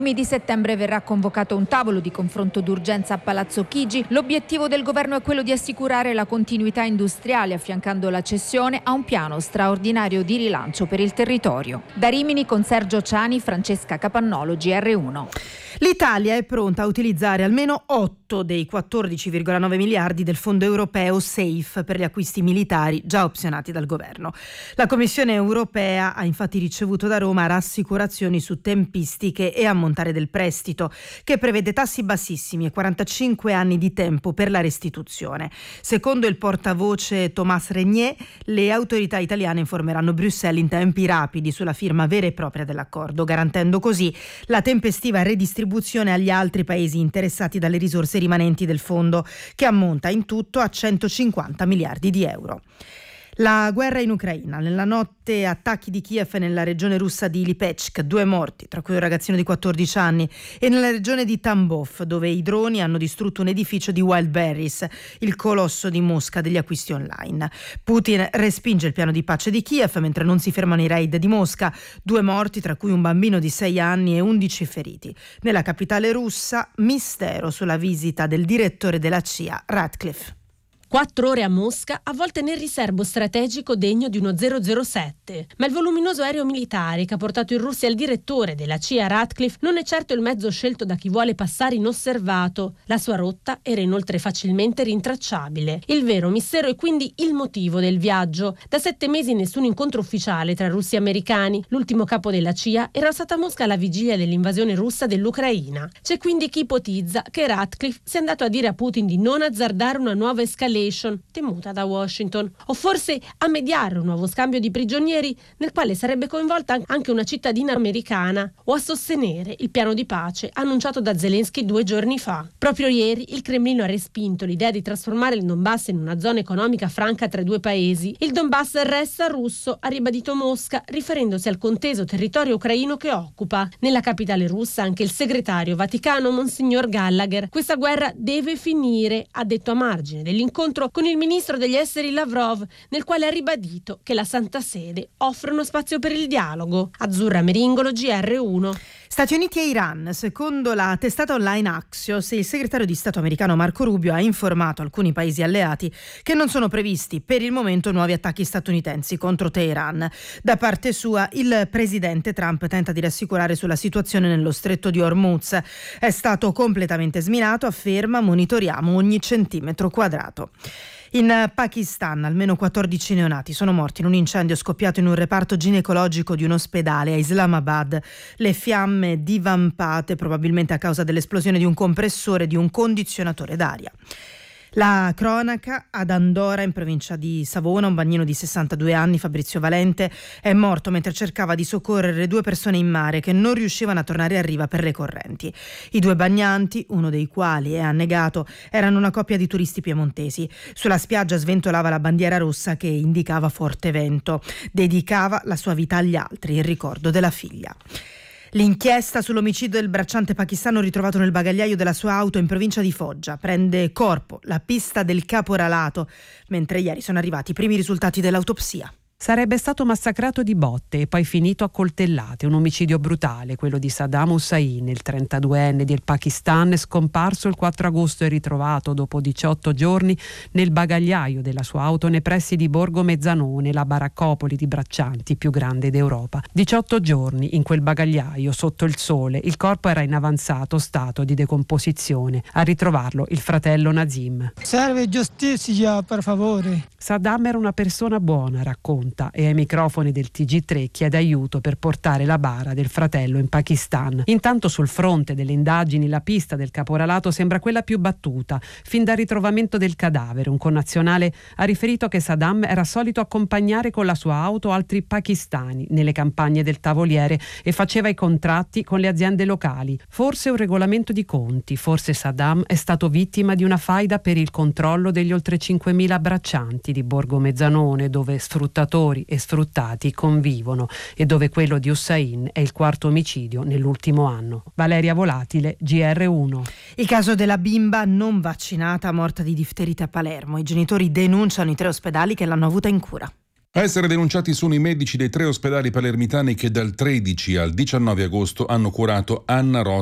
Di settembre verrà convocato un tavolo di confronto d'urgenza a Palazzo Chigi. L'obiettivo del governo è quello di assicurare la continuità industriale, affiancando la cessione a un piano straordinario di rilancio per il territorio. Da Rimini con Sergio Ciani, Francesca Capannolo, GR1. L'Italia è pronta a utilizzare almeno 8 dei 14,9 miliardi del fondo europeo SAFE per gli acquisti militari già opzionati dal governo. La Commissione europea ha infatti ricevuto da Roma rassicurazioni su tempistiche e ammontare del prestito, che prevede tassi bassissimi e 45 anni di tempo per la restituzione. Secondo il portavoce Thomas Régnier, le autorità italiane informeranno Bruxelles in tempi rapidi sulla firma vera e propria dell'accordo, garantendo così la tempestiva redistribuzione agli altri paesi interessati dalle risorse rimanenti del fondo, che ammonta in tutto a 150 miliardi di euro. La guerra in Ucraina. Nella notte attacchi di Kiev nella regione russa di Lipetsk, 2 morti, tra cui un ragazzino di 14 anni, e nella regione di Tambov, dove i droni hanno distrutto un edificio di Wildberries, il colosso di Mosca degli acquisti online. Putin respinge il piano di pace di Kiev mentre non si fermano i raid di Mosca, 2 morti, tra cui un bambino di 6 anni e 11 feriti. Nella capitale russa, mistero sulla visita del direttore della CIA, Ratcliffe. 4 ore a Mosca, avvolte nel riserbo strategico degno di uno 007. Ma il voluminoso aereo militare che ha portato in Russia il direttore della CIA Ratcliffe non è certo il mezzo scelto da chi vuole passare inosservato. La sua rotta era inoltre facilmente rintracciabile. Il vero mistero è quindi il motivo del viaggio. Da 7 mesi nessun incontro ufficiale tra russi e americani. L'ultimo capo della CIA era stato a Mosca alla vigilia dell'invasione russa dell'Ucraina. C'è quindi chi ipotizza che Ratcliffe sia andato a dire a Putin di non azzardare una nuova escalation temuta da Washington, o forse a mediare un nuovo scambio di prigionieri nel quale sarebbe coinvolta anche una cittadina americana, o a sostenere il piano di pace annunciato da Zelensky 2 giorni fa. Proprio ieri il Cremlino ha respinto l'idea di trasformare il Donbass in una zona economica franca tra i 2 paesi. Il Donbass resta russo, ha ribadito Mosca, riferendosi al conteso territorio ucraino che occupa. Nella capitale russa anche il segretario vaticano Monsignor Gallagher. Questa guerra deve finire, ha detto a margine dell'incontro con il ministro degli esteri Lavrov, nel quale ha ribadito che la Santa Sede offre uno spazio per il dialogo. Azzurra Meringolo, GR1. Stati Uniti e Iran. Secondo la testata online Axios, il segretario di Stato americano Marco Rubio ha informato alcuni paesi alleati che non sono previsti per il momento nuovi attacchi statunitensi contro Teheran. Da parte sua, il presidente Trump tenta di rassicurare sulla situazione nello stretto di Hormuz. È stato completamente sminato, afferma, monitoriamo ogni centimetro quadrato. In Pakistan almeno 14 neonati sono morti in un incendio scoppiato in un reparto ginecologico di un ospedale a Islamabad. Le fiamme divampate probabilmente a causa dell'esplosione di un compressore di un condizionatore d'aria. La cronaca ad Andora, in provincia di Savona, un bagnino di 62 anni, Fabrizio Valente, è morto mentre cercava di soccorrere 2 persone in mare che non riuscivano a tornare a riva per le correnti. I 2 bagnanti, uno dei quali è annegato, erano una coppia di turisti piemontesi. Sulla spiaggia sventolava la bandiera rossa che indicava forte vento. Dedicava la sua vita agli altri in ricordo della figlia. L'inchiesta sull'omicidio del bracciante pakistano ritrovato nel bagagliaio della sua auto in provincia di Foggia prende corpo la pista del caporalato, mentre ieri sono arrivati i primi risultati dell'autopsia. Sarebbe stato massacrato di botte e poi finito a coltellate, un omicidio brutale, quello di Saddam Hussein, il 32enne del Pakistan, scomparso il 4 agosto e ritrovato dopo 18 giorni nel bagagliaio della sua auto nei pressi di Borgo Mezzanone, la baraccopoli di braccianti più grande d'Europa. 18 giorni in quel bagagliaio, sotto il sole, il corpo era in avanzato stato di decomposizione. A ritrovarlo il fratello Nazim. Serve giustizia, per favore. Saddam era una persona buona, racconta, e ai microfoni del TG3 chiede aiuto per portare la bara del fratello in Pakistan. Intanto sul fronte delle indagini la pista del caporalato sembra quella più battuta. Fin dal ritrovamento del cadavere, un connazionale ha riferito che Saddam era solito accompagnare con la sua auto altri pakistani nelle campagne del Tavoliere e faceva i contratti con le aziende locali. Forse un regolamento di conti, forse Saddam è stato vittima di una faida per il controllo degli oltre 5.000 braccianti di Borgo Mezzanone, dove sfruttatori e sfruttati convivono e dove quello di Hussein è il 4º omicidio nell'ultimo anno. Valeria Volatile, GR1. Il caso della bimba non vaccinata morta di difterite a Palermo. I genitori denunciano i 3 ospedali che l'hanno avuta in cura. A essere denunciati sono i medici dei 3 ospedali palermitani che dal 13 al 19 agosto hanno curato Anna Rosa